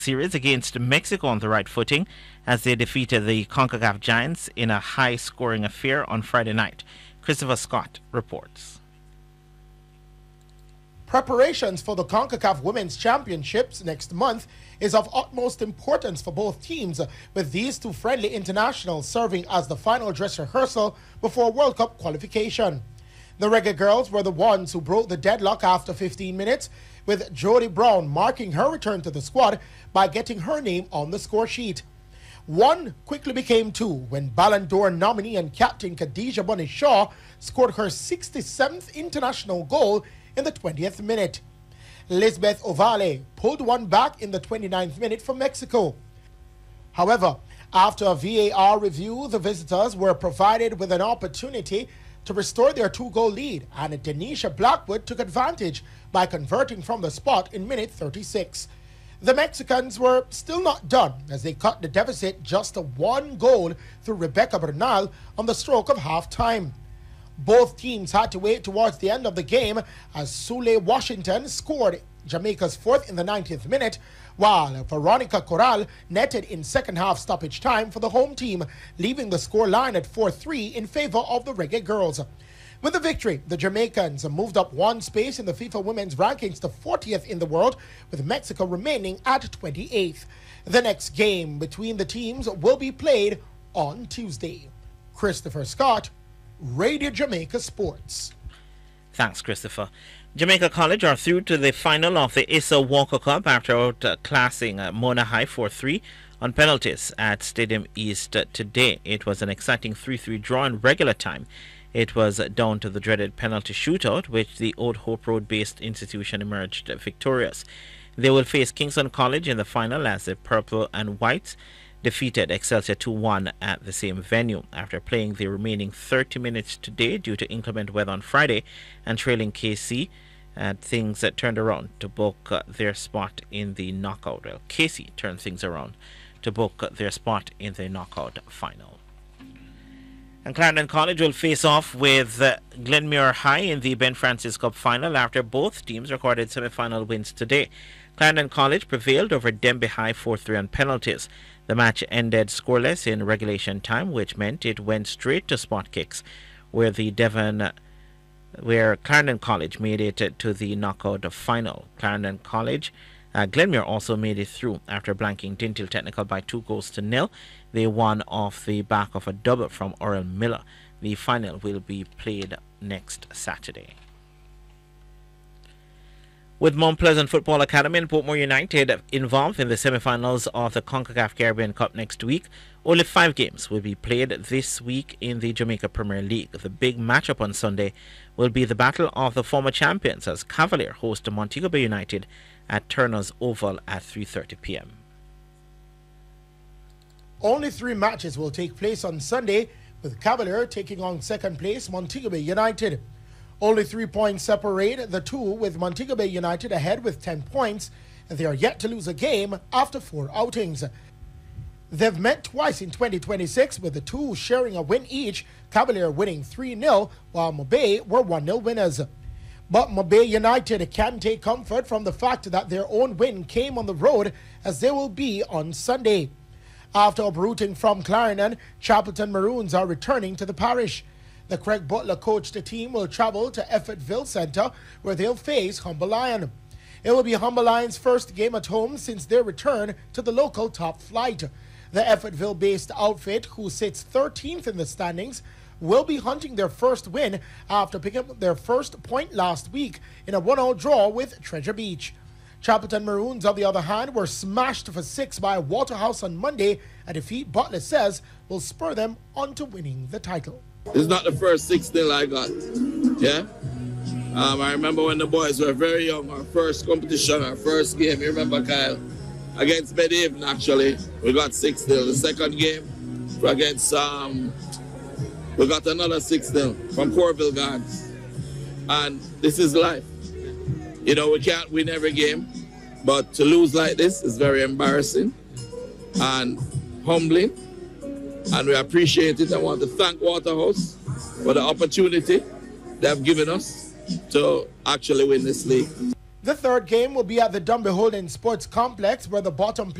series against Mexico on the right footing as they defeated the CONCACAF Giants in a high-scoring affair on Friday night. Christopher Scott reports. Preparations for the CONCACAF Women's Championships next month is of utmost importance for both teams, with these two friendly internationals serving as the final dress rehearsal before World Cup qualification. The Reggae Girls were the ones who broke the deadlock after 15 minutes, with Jody Brown marking her return to the squad by getting her name on the score sheet. One quickly became two when Ballon d'Or nominee and captain Khadija Bunny Shaw scored her 67th international goal in the 20th minute. Lisbeth Ovale pulled one back in the 29th minute for Mexico. However, after a VAR review, the visitors were provided with an opportunity to restore their two-goal lead, and Denisha Blackwood took advantage by converting from the spot in minute 36. The Mexicans were still not done as they cut the deficit just to one goal through Rebecca Bernal on the stroke of half-time. Both teams had to wait towards the end of the game as Sule Washington scored Jamaica's fourth in the 90th minute, while Veronica Corral netted in second-half stoppage time for the home team, leaving the score line at 4-3 in favor of the Reggae Girls. With the victory, the Jamaicans moved up one space in the FIFA Women's Rankings to 40th in the world, with Mexico remaining at 28th. The next game between the teams will be played on Tuesday. Christopher Scott, Radio Jamaica Sports. Thanks, Christopher. Jamaica College are through to the final of the Issa Walker Cup after outclassing Mona High 4-3 on penalties at Stadium East today. It was an exciting 3-3 draw in regular time. It was down to the dreaded penalty shootout, which the Old Hope Road-based institution emerged victorious. They will face Kingston College in the final as the Purple and Whites defeated Excelsior 2-1 at the same venue. After playing the remaining 30 minutes today due to inclement weather on Friday and trailing KC, things turned around to book their spot in the knockout. Well, KC turned things around to book their spot in the knockout final. And Clarendon College will face off with Glenmuir High in the Ben Francis Cup final after both teams recorded semi-final wins today. Clarendon College prevailed over Denby High 4-3 on penalties. The match ended scoreless in regulation time, which meant it went straight to spot kicks, where Clarendon College made it to the knockout final. Glenmuir also made it through after blanking Dintil Technical by 2-0. They won off the back of a double from Oral Miller. The final will be played next Saturday. With Mount Pleasant Football Academy and Portmore United involved in the semi-finals of the CONCACAF Caribbean Cup next week, only 5 games will be played this week in the Jamaica Premier League. The big matchup on Sunday will be the battle of the former champions as Cavalier host Montego Bay United at Turner's Oval at 3:30 p.m. Only 3 matches will take place on Sunday, with Cavalier taking on second place Montego Bay United. Only 3 points separate the two, with Montego Bay United ahead with 10 points, and they are yet to lose a game after 4 outings. They've met twice in 2026, with the two sharing a win each, Cavalier winning 3-0, while Mobay were 1-0 winners. But Mobay United can take comfort from the fact that their own win came on the road, as they will be on Sunday. After uprooting from Clarendon, Chapelton Maroons are returning to the parish. The Craig Butler coached team will travel to Effortville Centre, where they'll face Humber Lion. It will be Humber Lion's first game at home since their return to the local top flight. The Effortville-based outfit, who sits 13th in the standings, will be hunting their first win after picking up their first point last week in a 1-0 draw with Treasure Beach. Chapelton Maroons, on the other hand, were smashed for 6 by Waterhouse on Monday. A defeat Butler says will spur them on to winning the title. It's not the first 6-0 I got, yeah? I remember when the boys were very young, our first competition, our first game, you remember, Kyle? Against Medhaven, actually, we got 6-0. The second game, against, we got another 6-0 from Corville Guards. And this is life. You know, we can't win every game, but to lose like this is very embarrassing and humbling. And we appreciate it. I want to thank Waterhouse for the opportunity they have given us to actually win this league. The third game will be at the Dumbe Holding Sports Complex, where the bottom